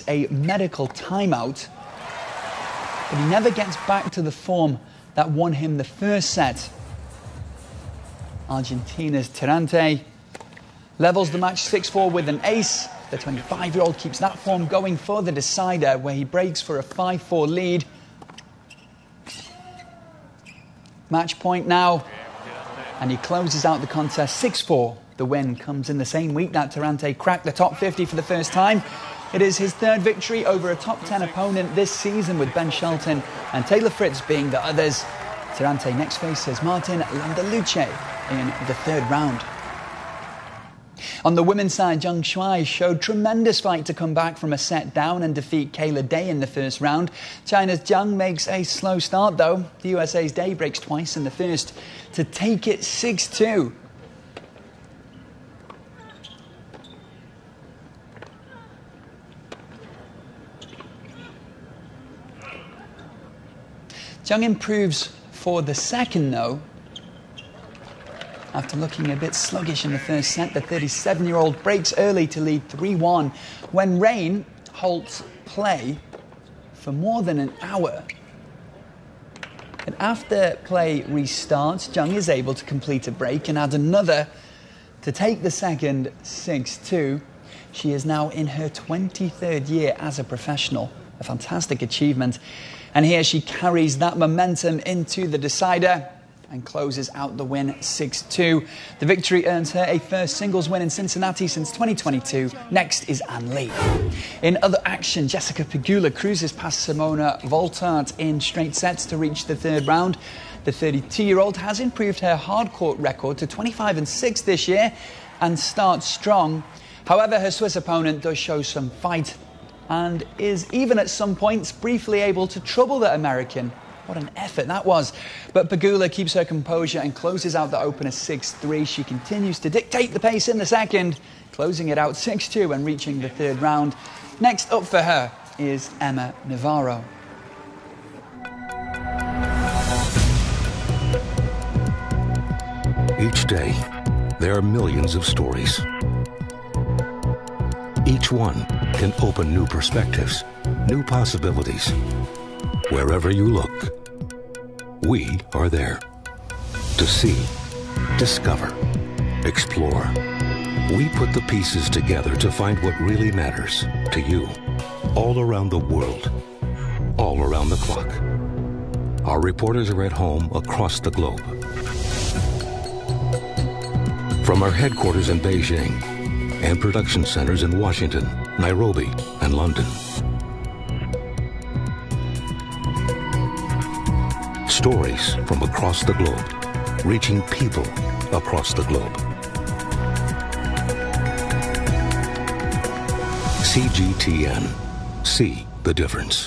a medical timeout, but he never gets back to the form that won him the first set. Argentina's Tirante levels the match 6-4 with an ace. The 25-year-old keeps that form going for the decider, where he breaks for a 5-4 lead. Match point now, and he closes out the contest 6-4. The win comes in the same week that Tirante cracked the top 50 for the first time. It is his third victory over a top 10 opponent this season, with Ben Shelton and Taylor Fritz being the others. Tirante next faces Martin Landaluce in the third round. On the women's side, Zheng Shuai showed tremendous fight to come back from a set down and defeat Kayla Day in the first round. China's Zheng makes a slow start though. The USA's Day breaks twice in the first to take it 6-2. Zheng improves for the second though. After looking a bit sluggish in the first set, the 37-year-old breaks early to lead 3-1 when rain halts play for more than an hour. And after play restarts, Zheng is able to complete a break and add another to take the second 6-2. She is now in her 23rd year as a professional. A fantastic achievement. And here she carries that momentum into the decider and closes out the win 6-2. The victory earns her a first singles win in Cincinnati since 2022. Next is Ann Lee. In other action, Jessica Pegula cruises past Simona Voltart in straight sets to reach the third round. The 32-year-old has improved her hardcourt record to 25-6 this year and starts strong. However, her Swiss opponent does show some fight and is even at some points briefly able to trouble the American. What an effort that was. But Pegula keeps her composure and closes out the opener 6-3. She continues to dictate the pace in the second, closing it out 6-2 and reaching the third round. Next up for her is Emma Navarro. Each day, there are millions of stories. Each one can open new perspectives, new possibilities. Wherever you look, we are there to see, discover, explore. We put the pieces together to find what really matters to you, all around the world, all around the clock. Our reporters are at home across the globe. From our headquarters in Beijing and production centers in Washington, Nairobi, and London. Stories from across the globe, reaching people across the globe. CGTN. See the difference.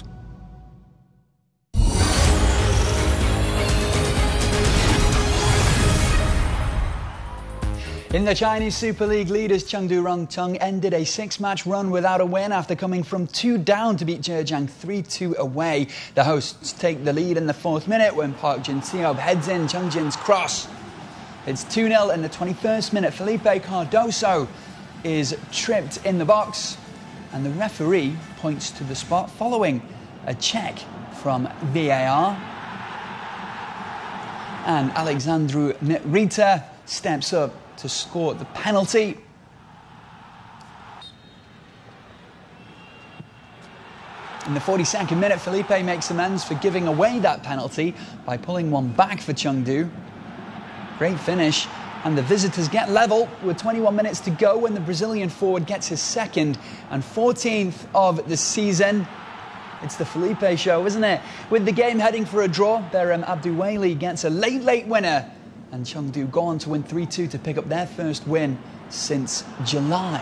In the Chinese Super League, leaders Chengdu Rongcheng ended a 6-match run without a win after coming from 2 down to beat Zhejiang 3-2 away. The hosts take the lead in the 4th minute when Park Jin-seob heads in Chungjin's cross. It's 2-0 in the 21st minute. Felipe Cardoso is tripped in the box, and the referee points to the spot following a check from VAR. And Alexandru Rita steps up to score the penalty. In the 42nd minute, Felipe makes amends for giving away that penalty by pulling one back for Chengdu. Great finish, and the visitors get level with 21 minutes to go when the Brazilian forward gets his 2nd and 14th of the season. It's the Felipe show, isn't it? With the game heading for a draw, Berem Abduwali gets a late winner, and Chengdu go on to win 3-2 to pick up their first win since July.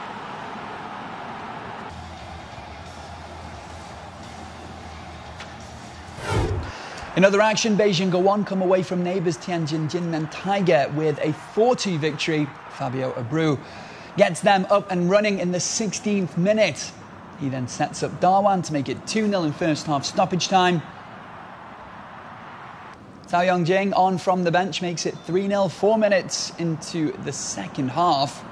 In other action, Beijing Gowon come away from neighbours Tianjin Jinmen Tiger with a 4-2 victory. Fabio Abreu gets them up and running in the 16th minute. He then sets up Dawan to make it 2-0 in first half stoppage time. Cao Yongjing on from the bench makes it 3-0 4 minutes into the second half.